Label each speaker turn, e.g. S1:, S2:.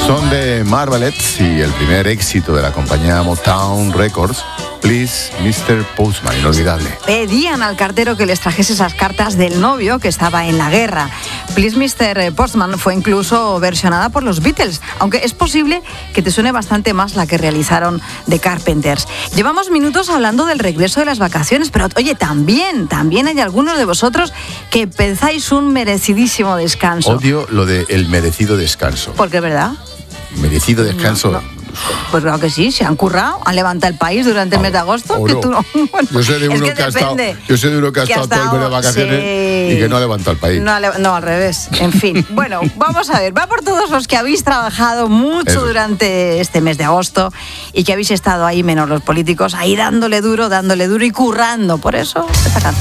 S1: Son de Marvelettes y el primer éxito de la compañía Motown Records, Please, Mr. Postman, inolvidable.
S2: Pedían al cartero que les trajese esas cartas del novio que estaba en la guerra. Please, Mr. Postman fue incluso versionada por los Beatles, aunque es posible que te suene bastante más la que realizaron The Carpenters. Llevamos minutos hablando del regreso de las vacaciones, pero oye, también hay algunos de vosotros que pensáis un merecidísimo descanso.
S1: Odio lo de el merecido descanso.
S2: ¿Por qué, verdad?
S1: Merecido descanso.
S2: No. Pues claro que sí, se han currado, han levantado el país durante el mes de agosto.
S1: No.
S2: Que tú no, bueno,
S1: yo sé de uno que ha estado todo el mes de vacaciones y que no ha levantado el país.
S2: No, al revés. En fin, bueno, vamos a ver, va por todos los que habéis trabajado mucho durante este mes de agosto y que habéis estado ahí, menos los políticos, ahí dándole duro y currando. Por eso, esta canción.